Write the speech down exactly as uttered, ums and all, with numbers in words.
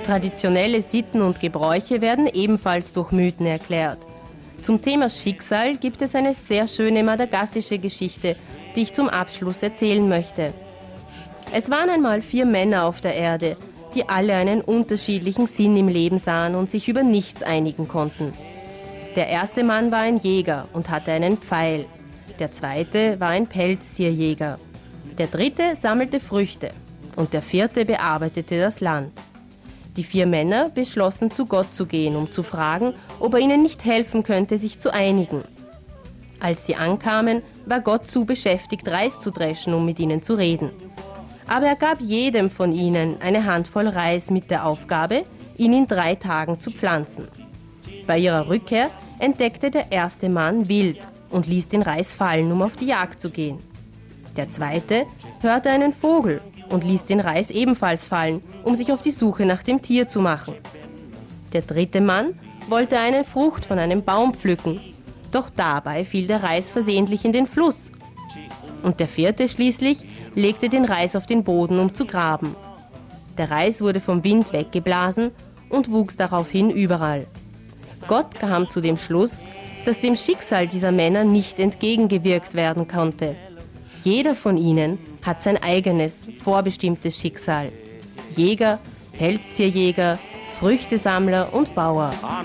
Traditionelle Sitten und Gebräuche werden ebenfalls durch Mythen erklärt. Zum Thema Schicksal gibt es eine sehr schöne madagassische Geschichte, die ich zum Abschluss erzählen möchte. Es waren einmal vier Männer auf der Erde, die alle einen unterschiedlichen Sinn im Leben sahen und sich über nichts einigen konnten. Der erste Mann war ein Jäger und hatte einen Pfeil. Der zweite war ein Pelztierjäger. Der dritte sammelte Früchte und der vierte bearbeitete das Land. Die vier Männer beschlossen, zu Gott zu gehen, um zu fragen, ob er ihnen nicht helfen könnte, sich zu einigen. Als sie ankamen, war Gott zu beschäftigt, Reis zu dreschen, um mit ihnen zu reden. Aber er gab jedem von ihnen eine Handvoll Reis mit der Aufgabe, ihn in drei Tagen zu pflanzen. Bei ihrer Rückkehr entdeckte der erste Mann Wild und ließ den Reis fallen, um auf die Jagd zu gehen. Der zweite hörte einen Vogel und ließ den Reis ebenfalls fallen, um sich auf die Suche nach dem Tier zu machen. Der dritte Mann wollte eine Frucht von einem Baum pflücken, doch dabei fiel der Reis versehentlich in den Fluss. Und der vierte schließlich legte den Reis auf den Boden, um zu graben. Der Reis wurde vom Wind weggeblasen und wuchs daraufhin überall. Gott kam zu dem Schluss, dass dem Schicksal dieser Männer nicht entgegengewirkt werden konnte. Jeder von ihnen hat sein eigenes, vorbestimmtes Schicksal. Jäger, Pelztierjäger, Früchtesammler und Bauer.